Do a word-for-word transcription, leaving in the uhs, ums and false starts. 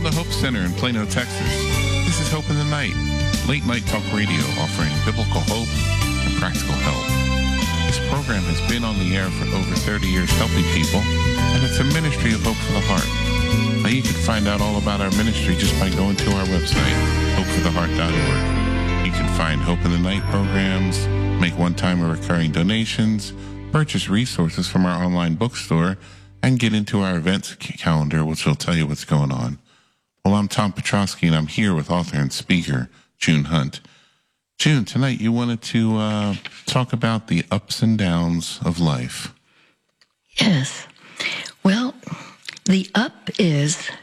From the Hope Center in Plano, Texas, this is Hope in the Night, late night talk radio offering biblical hope and practical help. This program has been on the air for over thirty years helping people, and it's a ministry of Hope for the Heart. Now you can find out all about our ministry just by going to our website, hope for the heart dot org. You can find Hope in the Night programs, make one-time or recurring donations, purchase resources from our online bookstore, and get into our events calendar, which will tell you what's going on. Well, I'm Tom Petrosky, and I'm here with author and speaker June Hunt. June, tonight you wanted to uh, talk about the ups and downs of life. Yes. Well, the up is